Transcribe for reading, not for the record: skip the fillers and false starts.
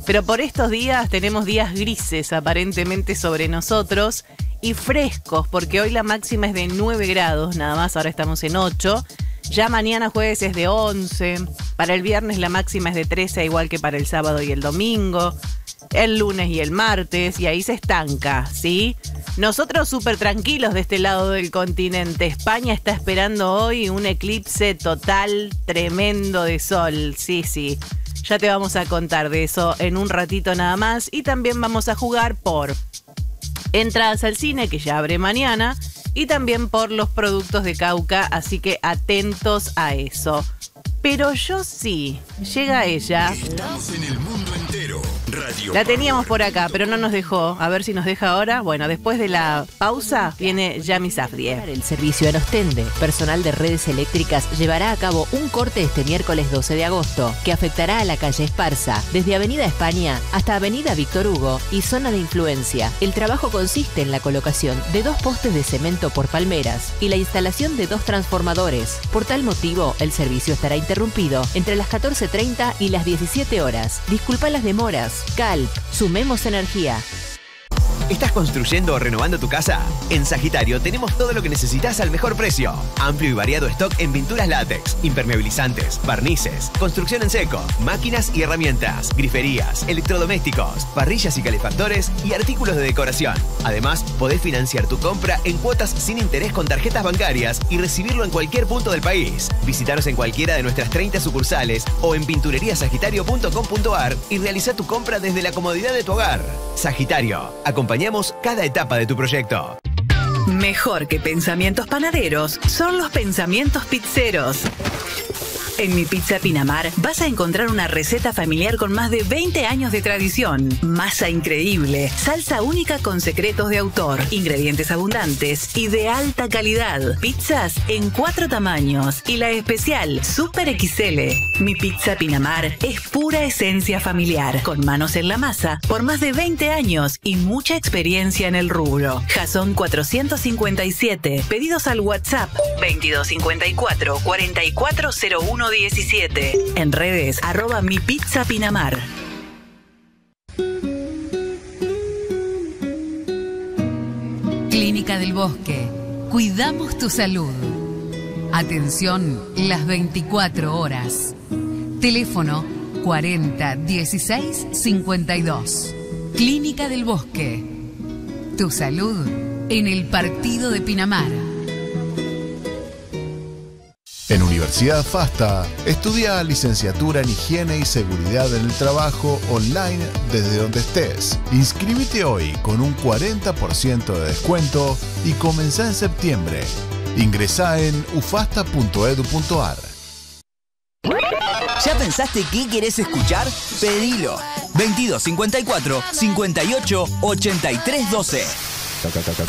Pero por estos días tenemos días grises aparentemente sobre nosotros y frescos, porque hoy la máxima es de 9 grados, nada más, ahora estamos en 8. Ya mañana jueves es de 11, para el viernes la máxima es de 13, igual que para el sábado y el domingo, el lunes y el martes, y ahí se estanca, ¿sí? Nosotros súper tranquilos de este lado del continente. España está esperando hoy un eclipse total tremendo de sol, sí. Ya te vamos a contar de eso en un ratito nada más, y también vamos a jugar por entradas al cine, que ya abre mañana, y también por los productos de Cauca, así que atentos a eso. Pero yo sí, llega ella. Estamos en el mundo entero. Radio La teníamos por acá, pero no nos dejó. A ver si nos deja ahora. Bueno, después de la pausa viene Yami Safdie. El servicio en Ostende, personal de redes eléctricas, llevará a cabo un corte este miércoles 12 de agosto que afectará a la calle Esparza, desde Avenida España hasta Avenida Víctor Hugo y zona de influencia. El trabajo consiste en la colocación de 2 postes de cemento por palmeras y la instalación de 2 transformadores. Por tal motivo, el servicio estará interrumpido entre las 14:30 y las 17 horas. Disculpa las demoras. Calp, sumemos energía. ¿Estás construyendo o renovando tu casa? En Sagitario tenemos todo lo que necesitas al mejor precio. Amplio y variado stock en pinturas látex, impermeabilizantes, barnices, construcción en seco, máquinas y herramientas, griferías, electrodomésticos, parrillas y calefactores y artículos de decoración. Además, podés financiar tu compra en cuotas sin interés con tarjetas bancarias y recibirlo en cualquier punto del país. Visítanos en cualquiera de nuestras 30 sucursales o en pintureriasagitario.com.ar y realiza tu compra desde la comodidad de tu hogar. Sagitario, acompañamos cada etapa de tu proyecto. Mejor que pensamientos panaderos son los pensamientos pizzeros. En Mi Pizza Pinamar vas a encontrar una receta familiar con más de 20 años de tradición. Masa increíble, salsa única con secretos de autor, ingredientes abundantes y de alta calidad. Pizzas en 4 tamaños y la especial Super XL. Mi Pizza Pinamar es pura esencia familiar, con manos en la masa por más de 20 años y mucha experiencia en el rubro. Jason 457. Pedidos al WhatsApp 2254 440117. En redes, @mipizzapinamar. Clínica del Bosque. Cuidamos tu salud. Atención las 24 horas. Teléfono 40 16 52. Clínica del Bosque. Tu salud en el partido de Pinamar. En Universidad FASTA, estudia licenciatura en Higiene y Seguridad en el Trabajo online desde donde estés. Inscríbete hoy con un 40% de descuento y comenzá en septiembre. Ingresá en ufasta.edu.ar. ¿Ya pensaste qué querés escuchar? Pedilo. 2254 58 83 12.